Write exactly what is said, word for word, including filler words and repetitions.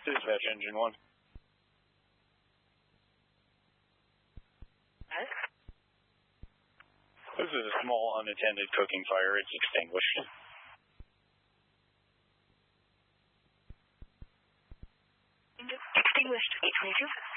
Dispatch engine one. What? This is a small unattended cooking fire. It's extinguished. Extinguished. eight twenty-two.